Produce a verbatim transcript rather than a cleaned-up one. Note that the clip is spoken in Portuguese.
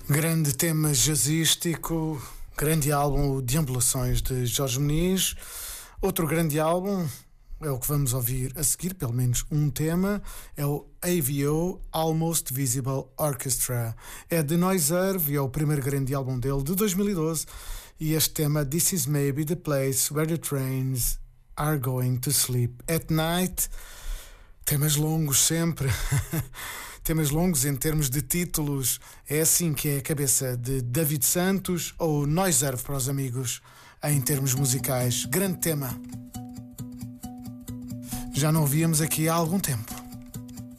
Grande tema jazzístico, grande álbum Deambulações de Jorge Muniz. Outro grande álbum é o que vamos ouvir a seguir, pelo menos um tema, é o A V O Almost Visible Orchestra. É de Noiserve e é o primeiro grande álbum dele de dois mil e doze. E este tema, This is maybe the place where the trains are going to sleep at night. Temas longos sempre. Temas longos em termos de títulos. É assim que é a cabeça de David Santos, ou Noiserve para os amigos, em termos musicais. Grande tema. Já não ouvíamos aqui há algum tempo.